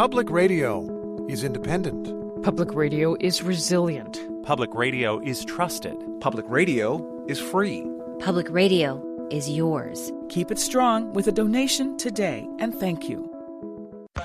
Public radio is independent. Public radio is resilient. Public radio is trusted. Public radio is free. Public radio is yours. Keep it strong with a donation today, and thank you.